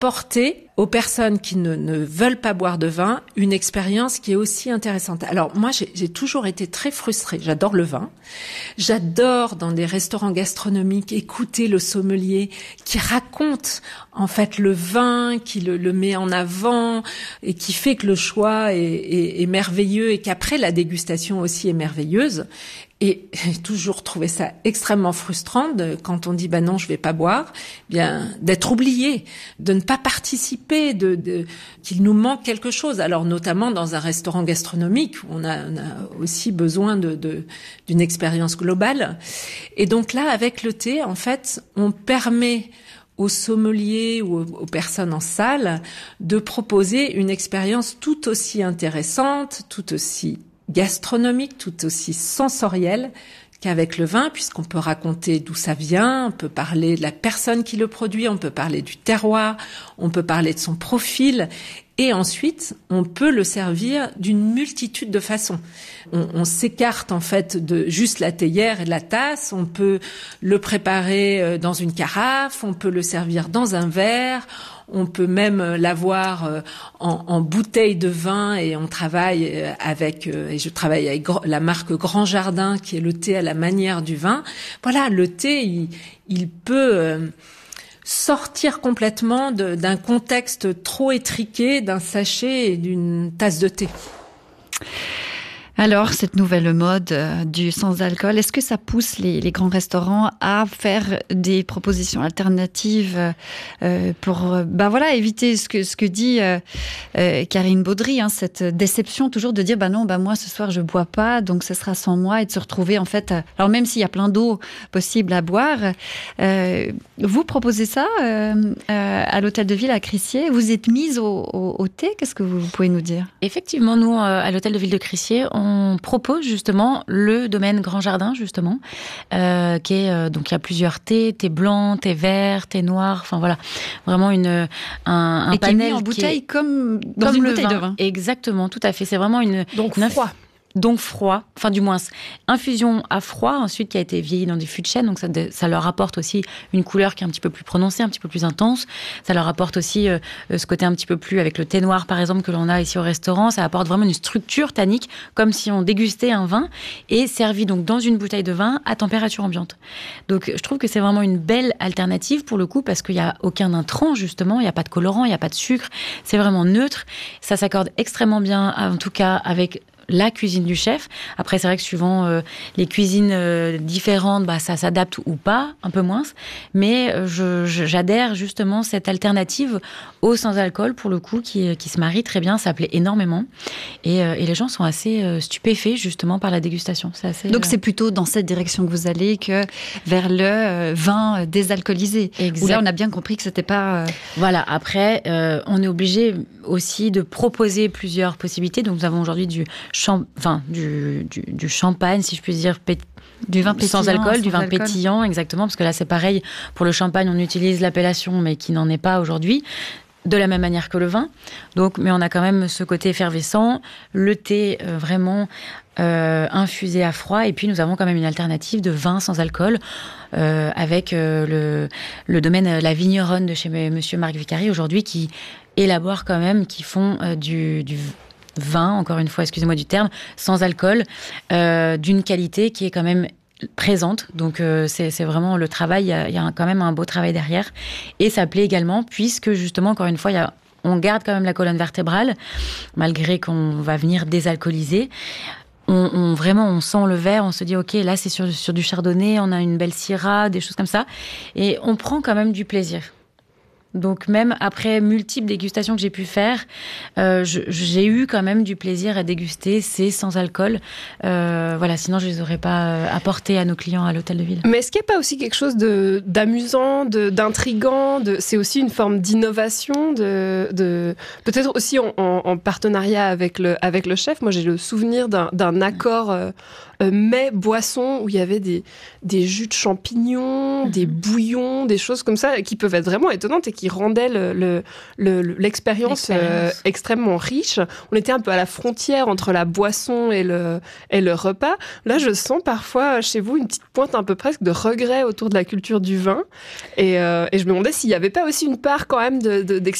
porter aux personnes qui ne veulent pas boire de vin une expérience qui est aussi intéressante. Alors moi, j'ai toujours été très frustrée. J'adore le vin. J'adore dans des restaurants gastronomiques écouter le sommelier qui raconte en fait le vin, qui le met en avant et qui fait que le choix est merveilleux et qu'après la dégustation aussi est merveilleuse. Et j'ai toujours trouvé ça extrêmement frustrant quand on dit non, je vais pas boire, bien d'être oublié, de ne pas participer, qu'il nous manque quelque chose. Alors notamment dans un restaurant gastronomique où on a aussi besoin d'une expérience globale. Et donc là, avec le thé, en fait, on permet aux sommeliers ou aux personnes en salle de proposer une expérience tout aussi intéressante, tout aussi gastronomique, tout aussi sensorielle qu'avec le vin, puisqu'on peut raconter d'où ça vient, on peut parler de la personne qui le produit, on peut parler du terroir, on peut parler de son profil, et ensuite, on peut le servir d'une multitude de façons. On s'écarte en fait de juste la théière et de la tasse, on peut le préparer dans une carafe, on peut le servir dans un verre, on peut même l'avoir en bouteille de vin, et on travaille et je travaille avec la marque Grand Jardin, qui est le thé à la manière du vin. Voilà, le thé, il peut sortir complètement d'un contexte trop étriqué, d'un sachet et d'une tasse de thé. Alors, cette nouvelle mode du sans-alcool, est-ce que ça pousse les grands restaurants à faire des propositions alternatives pour éviter ce que dit Karine Baudry, cette déception toujours de dire non, moi ce soir je bois pas, donc ce sera sans moi, et de se retrouver en fait, alors même s'il y a plein d'eau possible à boire, vous proposez ça à l'hôtel de ville à Crissier, vous êtes mise au thé, qu'est-ce que vous pouvez nous dire? Effectivement, nous à l'hôtel de ville de Crissier, on propose justement le domaine Grand Jardin, justement, qui est donc il y a plusieurs thés blancs, thés verts, thés noirs, enfin voilà, vraiment un et panel qui est mis en bouteille comme dans une bouteille de vin. Exactement, tout à fait. C'est vraiment donc froid, enfin du moins infusion à froid, ensuite qui a été vieilli dans des fûts de chêne, donc ça leur apporte aussi une couleur qui est un petit peu plus prononcée, un petit peu plus intense. Ça leur apporte aussi ce côté un petit peu plus avec le thé noir par exemple que l'on a ici au restaurant. Ça apporte vraiment une structure tannique, comme si on dégustait un vin, et servi donc dans une bouteille de vin à température ambiante. Donc je trouve que c'est vraiment une belle alternative pour le coup, parce qu'il n'y a aucun intrant justement, il n'y a pas de colorant, il n'y a pas de sucre, c'est vraiment neutre. Ça s'accorde extrêmement bien, en tout cas avec la cuisine du chef. Après, c'est vrai que suivant les cuisines différentes, ça s'adapte ou pas, un peu moins. Mais j'adhère justement cette alternative au sans-alcool, pour le coup, qui se marie très bien. Ça plaît énormément. Et les gens sont assez stupéfaits, justement, par la dégustation. C'est assez, donc, c'est plutôt dans cette direction que vous allez que vers le vin désalcoolisé. Exact. Où là, on a bien compris que c'était pas... Voilà. Après, on est obligé aussi de proposer plusieurs possibilités. Donc, nous avons aujourd'hui du champagne, si je puis dire, du vin pétillant, sans alcool, du vin pétillant, exactement, parce que là c'est pareil, pour le champagne on utilise l'appellation mais qui n'en est pas aujourd'hui, de la même manière que le vin. Donc, mais on a quand même ce côté effervescent, le thé vraiment infusé à froid, et puis nous avons quand même une alternative de vin sans alcool avec le domaine La Vigneronne de chez Monsieur Marc Vicari aujourd'hui, qui élabore quand même, qui font du vin, encore une fois, excusez-moi du terme, sans alcool, d'une qualité qui est quand même présente. Donc, c'est vraiment le travail, il y a quand même un beau travail derrière. Et ça plaît également, puisque justement, encore une fois, on garde quand même la colonne vertébrale, malgré qu'on va venir désalcooliser. On sent le verre, on se dit, OK, là, c'est sur du chardonnay, on a une belle syrah, des choses comme ça. Et on prend quand même du plaisir. Donc même après multiples dégustations que j'ai pu faire, j'ai eu quand même du plaisir à déguster ces sans alcool. Sinon je les aurais pas apportés à nos clients à l'hôtel de ville. Mais est-ce qu'il n'y a pas aussi quelque chose d'amusant, d'intriguant, c'est aussi une forme d'innovation, peut-être aussi en partenariat avec le chef. Moi j'ai le souvenir d'un accord mets-boisson où il y avait des jus de champignons, des bouillons, des choses comme ça qui peuvent être vraiment étonnantes et qui rendait l'expérience extrêmement riche. On était un peu à la frontière entre la boisson et le repas. Là, je sens parfois chez vous une petite pointe un peu presque de regret autour de la culture du vin. Et je me demandais s'il n'y avait pas aussi une part quand même d'excitation